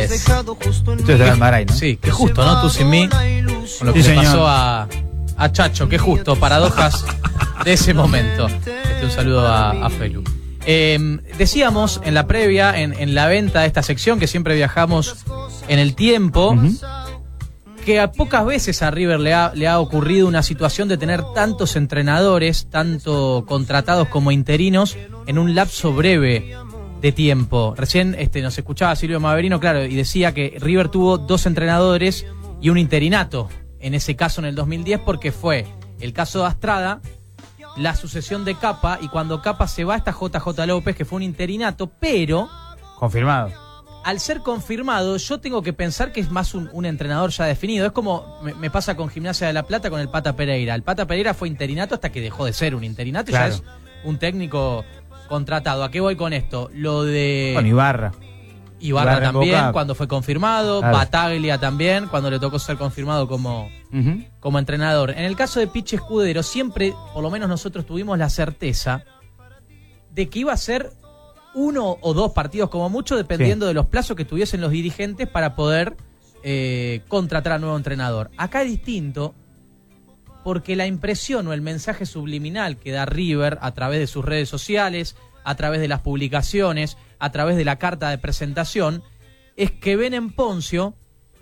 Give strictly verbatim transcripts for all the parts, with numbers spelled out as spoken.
Esto es de Almaray, ¿no? Sí, qué justo, ¿no? Tú sin mí, con lo que Sí, le señor. pasó a, a Chacho, qué justo, paradojas de ese momento. Este, un saludo a, a Felu. Eh, decíamos en la previa, en, en la venta de esta sección, que siempre viajamos en el tiempo, uh-huh. que a pocas veces a River le ha, le ha ocurrido una situación de tener tantos entrenadores, tanto contratados como interinos, en un lapso breve de tiempo. Recién este, nos escuchaba Silvio Maverino, claro, y decía que River tuvo dos entrenadores y un interinato, en ese caso en el dos mil diez, porque fue el caso de Astrada, la sucesión de Capa, y cuando Capa se va está J J López, que fue un interinato, pero... Confirmado. Al ser confirmado, yo tengo que pensar que es más un, un entrenador ya definido. Es como me, me pasa con Gimnasia de La Plata con el Pata Pereira. El Pata Pereira fue interinato hasta que dejó de ser un interinato, claro. Y ya es un técnico contratado. ¿A qué voy con esto? Lo de... Con Ibarra. Ibarra, Ibarra también, Boca. Cuando fue confirmado. Claro. Bataglia también, cuando le tocó ser confirmado como, uh-huh. como entrenador. En el caso de Pichi Escudero, siempre, por lo menos nosotros tuvimos la certeza de que iba a ser uno o dos partidos como mucho, dependiendo sí. de los plazos que tuviesen los dirigentes para poder eh, contratar a nuevo entrenador. Acá es distinto, porque la impresión o el mensaje subliminal que da River a través de sus redes sociales, a través de las publicaciones, a través de la carta de presentación, es que ven en Poncio,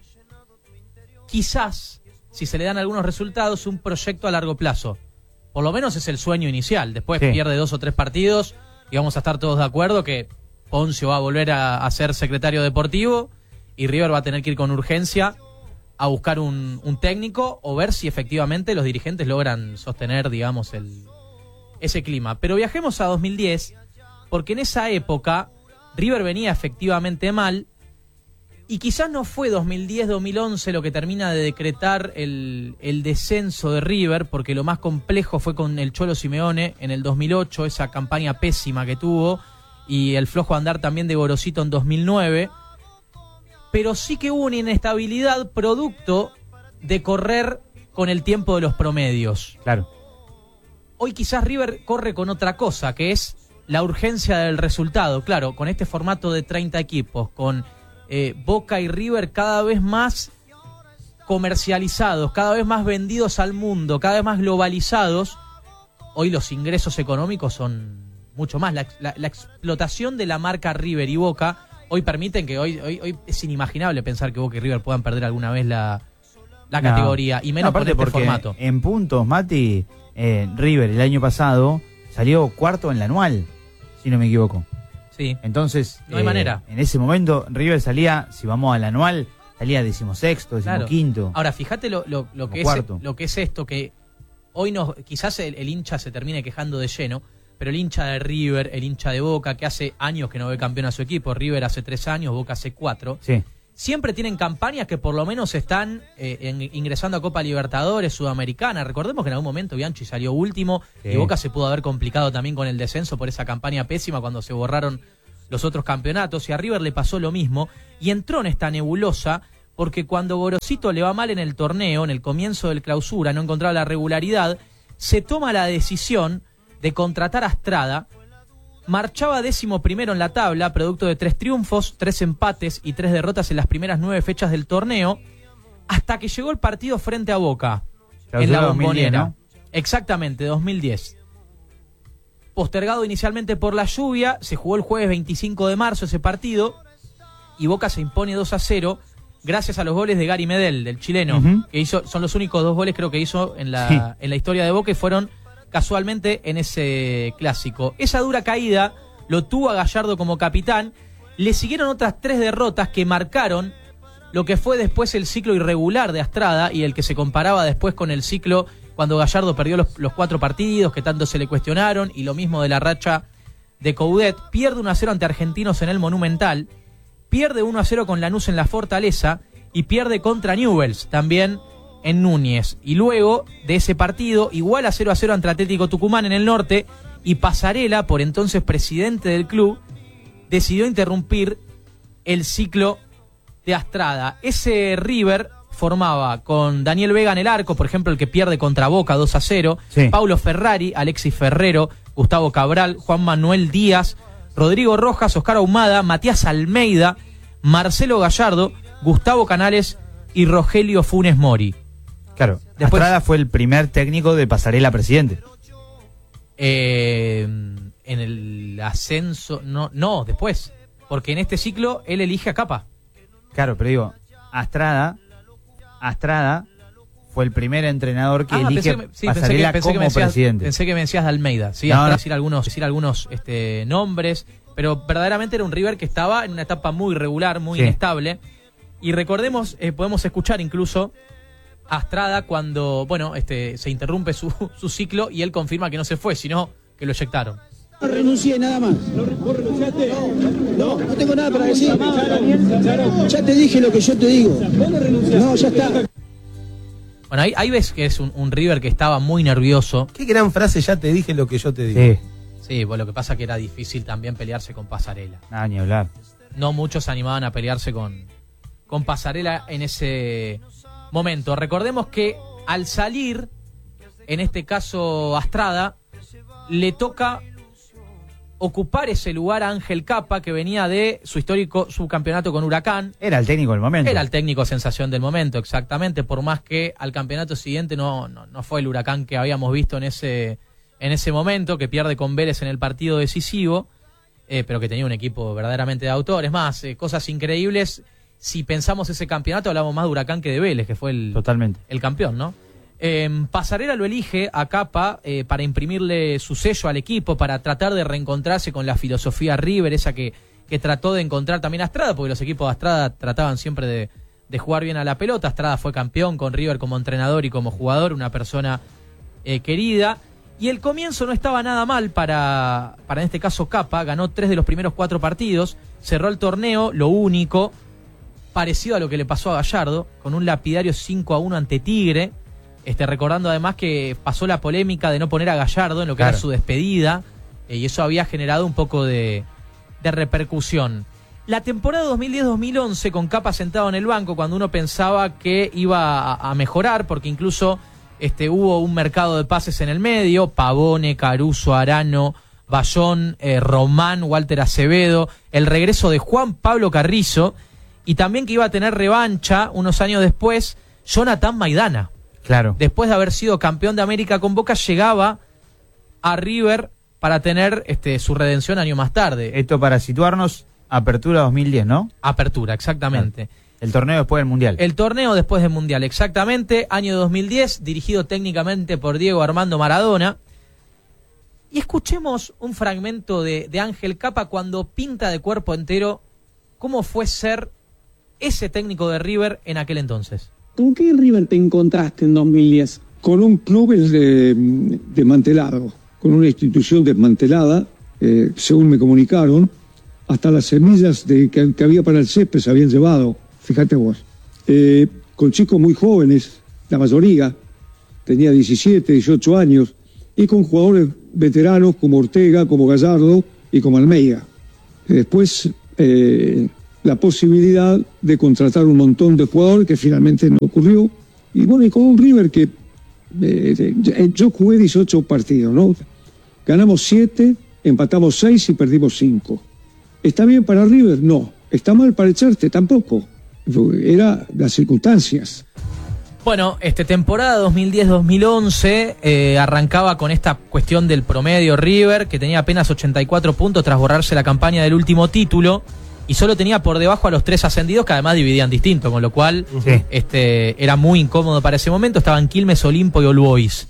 quizás, si se le dan algunos resultados, un proyecto a largo plazo. Por lo menos es el sueño inicial. Después sí. pierde dos o tres partidos y vamos a estar todos de acuerdo que Poncio va a volver a, a ser secretario deportivo y River va a tener que ir con urgencia a buscar un, un técnico o ver si efectivamente los dirigentes logran sostener, digamos, el, ese clima. Pero viajemos a dos mil diez, porque en esa época River venía efectivamente mal y quizás no fue dos mil diez dos mil once lo que termina de decretar el, el descenso de River, porque lo más complejo fue con el Cholo Simeone en el dos mil ocho, esa campaña pésima que tuvo, y el flojo andar también de Gorosito en dos mil nueve, pero sí que hubo una inestabilidad producto de correr con el tiempo de los promedios. Claro. Hoy quizás River corre con otra cosa, que es la urgencia del resultado. Claro, con este formato de treinta equipos, con eh, Boca y River cada vez más comercializados, cada vez más vendidos al mundo, cada vez más globalizados, hoy los ingresos económicos son mucho más. La, la, la explotación de la marca River y Boca hoy permiten que hoy, hoy, hoy es inimaginable pensar que Boca y River puedan perder alguna vez la, la no. categoría, y menos no, con este formato. En puntos, Mati, eh, River el año pasado salió cuarto en la anual, si no me equivoco. Sí. Entonces, no hay eh, manera. En ese momento River salía, si vamos al anual, salía decimosexto, decimoquinto. Claro. Ahora, fíjate lo, lo, lo, que es, lo que es esto, que hoy nos, quizás el, el hincha se termine quejando de lleno, pero el hincha de River, el hincha de Boca, que hace años que no ve campeón a su equipo, River hace tres años, Boca hace cuatro, sí. siempre tienen campañas que por lo menos están eh, en, ingresando a Copa Libertadores, Sudamericana. Recordemos que en algún momento Bianchi salió último, sí. y Boca se pudo haber complicado también con el descenso por esa campaña pésima cuando se borraron los otros campeonatos, y a River le pasó lo mismo, y entró en esta nebulosa porque cuando Gorosito le va mal en el torneo, en el comienzo del clausura, no encontraba la regularidad, se toma la decisión de contratar a Astrada. Marchaba décimo primero en la tabla, producto de tres triunfos, tres empates y tres derrotas en las primeras nueve fechas del torneo, hasta que llegó el partido frente a Boca, clausura en la Bombonera. ¿No? Exactamente, dos mil diez. Postergado inicialmente por la lluvia, se jugó el jueves veinticinco de marzo ese partido, y Boca se impone dos a cero, gracias a los goles de Gary Medel, del chileno, uh-huh. que hizo, son los únicos dos goles creo que hizo en la, sí. en la historia de Boca, y fueron casualmente en ese clásico. Esa dura caída lo tuvo a Gallardo como capitán. Le siguieron otras tres derrotas que marcaron lo que fue después el ciclo irregular de Astrada, y el que se comparaba después con el ciclo cuando Gallardo perdió los, los cuatro partidos que tanto se le cuestionaron, y lo mismo de la racha de Coudet. Pierde uno a cero ante Argentinos en el Monumental, pierde uno a cero con Lanús en la Fortaleza, y pierde contra Newell's también en Núñez, y luego de ese partido igual a cero a cero ante Atlético Tucumán en el norte, y Pasarela, por entonces presidente del club, decidió interrumpir el ciclo de Astrada. Ese River formaba con Daniel Vega en el arco, por ejemplo, el que pierde contra Boca dos a cero, sí. Paulo Ferrari, Alexis Ferrero, Gustavo Cabral, Juan Manuel Díaz, Rodrigo Rojas, Oscar Ahumada, Matías Almeida, Marcelo Gallardo, Gustavo Canales y Rogelio Funes Mori. Claro, Después, Astrada fue el primer técnico de Pasarela presidente. Eh, en el ascenso, no, no, después, porque en este ciclo él elige a Capa. Claro, pero digo, Astrada, Astrada fue el primer entrenador que ah, elige pensé que, sí, Pasarela pensé que, pensé como que me decías, presidente. Pensé que me decías de Almeida, sí, no, hasta no. decir algunos, decir algunos este, nombres, pero verdaderamente era un River que estaba en una etapa muy irregular, muy sí. inestable. Y recordemos, eh, podemos escuchar incluso a Astrada cuando, bueno, este, se interrumpe su, su ciclo y él confirma que no se fue, sino que lo eyectaron. No renuncié, nada más. ¿Vos renunciaste? No, no tengo nada para decir. Ya te dije lo que yo te digo. No, ya está. Bueno, ahí, ahí ves que es un, un River que estaba muy nervioso. Qué gran frase, ya te dije lo que yo te digo. Sí, Sí, bueno, lo que pasa es que era difícil también pelearse con Pasarela. nada ni hablar. No muchos se animaban a pelearse con, con Pasarela en ese momento. Recordemos que al salir, en este caso Astrada, le toca ocupar ese lugar a Ángel Capa, que venía de su histórico subcampeonato con Huracán. Era el técnico del momento. Era el técnico sensación del momento, exactamente, por más que al campeonato siguiente no, no, no fue el Huracán que habíamos visto en ese, en ese momento, que pierde con Vélez en el partido decisivo, eh, pero que tenía un equipo verdaderamente de autor. Es más, eh, cosas increíbles, si pensamos ese campeonato hablamos más de Huracán que de Vélez, que fue el, Totalmente. el campeón, ¿no? Eh, Pasarela lo elige a Capa eh, para imprimirle su sello al equipo, para tratar de reencontrarse con la filosofía River, esa que, que trató de encontrar también Astrada, porque los equipos de Astrada trataban siempre de, de jugar bien a la pelota. Astrada fue campeón con River como entrenador y como jugador, una persona eh, querida. Y el comienzo no estaba nada mal para, para en este caso Capa, ganó tres de los primeros cuatro partidos, cerró el torneo, lo único, parecido a lo que le pasó a Gallardo, con un lapidario cinco a uno ante Tigre. Este, recordando además que pasó la polémica de no poner a Gallardo en lo que Claro. era su despedida, eh, y eso había generado un poco de, de repercusión. La temporada dos mil diez dos mil once, con Capa sentado en el banco, cuando uno pensaba que iba a, a mejorar, porque incluso este, hubo un mercado de pases en el medio, Pavone, Caruso, Arano, Bayón, eh, Román, Walter Acevedo, el regreso de Juan Pablo Carrizo, y también que iba a tener revancha unos años después, Jonathan Maidana. Claro. Después de haber sido campeón de América con Boca, llegaba a River para tener este, su redención año más tarde. Esto para situarnos, apertura dos mil diez, ¿no? Apertura, exactamente. Claro. El torneo después del Mundial. El torneo después del Mundial, exactamente. Año dos mil diez, dirigido técnicamente por Diego Armando Maradona. Y escuchemos un fragmento de, de Ángel Capa cuando pinta de cuerpo entero cómo fue ser ese técnico de River en aquel entonces. ¿Con qué River te encontraste en dos mil diez? Con un club eh, desmantelado, con una institución desmantelada, eh, según me comunicaron, hasta las semillas de, que, que había para el césped se habían llevado, fíjate vos. Eh, con chicos muy jóvenes, la mayoría, tenía diecisiete, dieciocho años, y con jugadores veteranos como Ortega, como Gallardo y como Almeida. Después, eh, la posibilidad de contratar un montón de jugadores que finalmente no ocurrió. Y bueno, y con un River que eh, yo jugué dieciocho partidos, ¿no? Ganamos siete, empatamos seis y perdimos cinco. ¿Está bien para River? No. ¿Está mal para echarte? Tampoco. Era las circunstancias. Bueno, este temporada dos mil diez dos mil once eh, arrancaba con esta cuestión del promedio River, que tenía apenas ochenta y cuatro puntos tras borrarse la campaña del último título, y solo tenía por debajo a los tres ascendidos, que además dividían distinto, con lo cual Sí. este, era muy incómodo para ese momento. Estaban Quilmes, Olimpo y All Boys.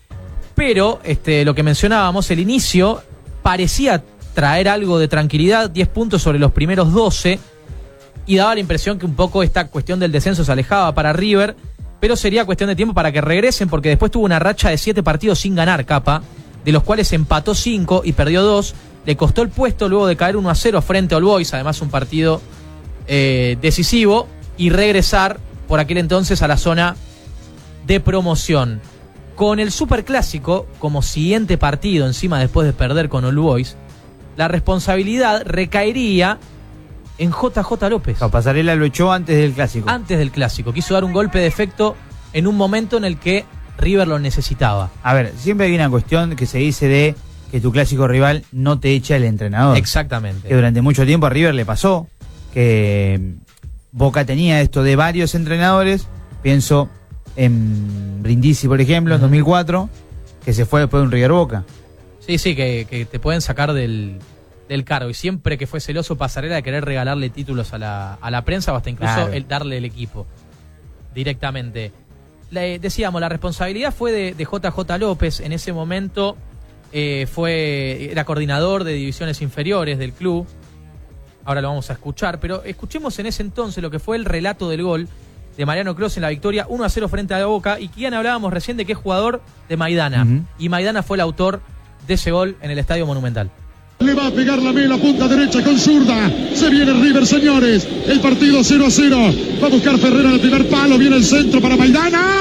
Pero este, lo que mencionábamos, el inicio parecía traer algo de tranquilidad, diez puntos sobre los primeros doce, y daba la impresión que un poco esta cuestión del descenso se alejaba para River, pero sería cuestión de tiempo para que regresen, porque después tuvo una racha de siete partidos sin ganar Capa, de los cuales empató cinco y perdió dos. Le costó el puesto luego de caer uno a cero frente a All Boys, además un partido eh, decisivo, y regresar por aquel entonces a la zona de promoción. Con el Superclásico como siguiente partido encima después de perder con All Boys, la responsabilidad recaería en J J López. No, Pasarela lo echó antes del Clásico. Antes del Clásico. Quiso dar un golpe de efecto en un momento en el que River lo necesitaba. A ver, siempre hay una cuestión que se dice de que tu clásico rival no te echa el entrenador. Exactamente. Que durante mucho tiempo a River le pasó. que Boca tenía esto de varios entrenadores. Pienso en Brindisi, por ejemplo, en dos mil cuatro, que se fue después de un River Boca. Sí, sí, que, que te pueden sacar del, del cargo. Y siempre que fue celoso Pasarela de querer regalarle títulos a la, a la prensa o hasta incluso Claro. el, darle el equipo directamente. Le, decíamos, la responsabilidad fue de, de J J López. En ese momento eh, fue era coordinador de divisiones inferiores del club. Ahora lo vamos a escuchar, pero escuchemos en ese entonces lo que fue el relato del gol de Mariano Clos en la victoria uno a cero frente a la Boca. Y quien hablábamos recién de que es jugador de Maidana. Uh-huh. Y Maidana fue el autor de ese gol en el Estadio Monumental. Le va a pegar la mela, punta derecha con zurda. Se viene River, señores. El partido cero a cero. Va a buscar Ferrera en el primer palo. Viene el centro para Maidana.